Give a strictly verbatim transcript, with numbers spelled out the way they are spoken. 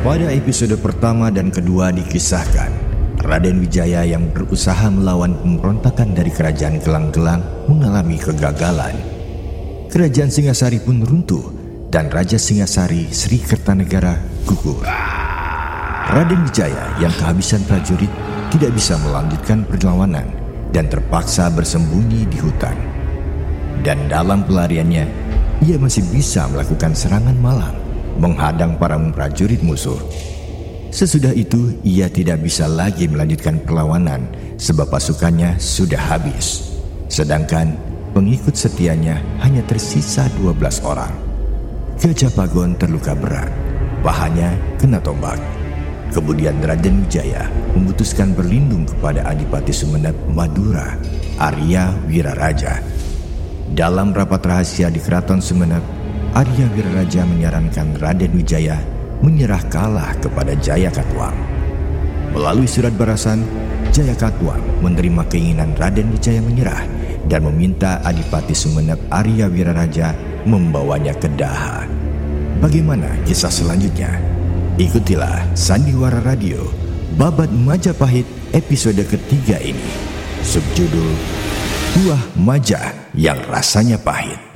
Pada episode pertama dan kedua dikisahkan, Raden Wijaya yang berusaha melawan pemberontakan dari kerajaan Gelang-Gelang mengalami kegagalan. Kerajaan Singasari pun runtuh dan Raja Singasari Sri Kertanegara gugur. Raden Wijaya yang kehabisan prajurit tidak bisa melanjutkan perlawanan dan terpaksa bersembunyi di hutan. Dan dalam pelariannya, ia masih bisa melakukan serangan malam, menghadang para prajurit musuh. Sesudah itu, ia tidak bisa lagi melanjutkan perlawanan sebab pasukannya sudah habis. Sedangkan pengikut setianya hanya tersisa dua belas orang. Gajah Pagon terluka berat, pahanya kena tombak. Kemudian Raden Wijaya memutuskan berlindung kepada Adipati Sumenep Madura, Arya Wiraraja. Dalam rapat rahasia di Keraton Sumenep, Arya Wiraraja menyarankan Raden Wijaya menyerah kalah kepada Jayakatwang. Melalui surat barasan, Jayakatwang menerima keinginan Raden Wijaya menyerah dan meminta Adipati Sumenep Arya Wiraraja membawanya ke Daha. Bagaimana kisah selanjutnya? Ikutilah Sandiwara Radio Babat Majapahit episode ketiga ini. Subjudul Buah Majah yang Rasanya Pahit.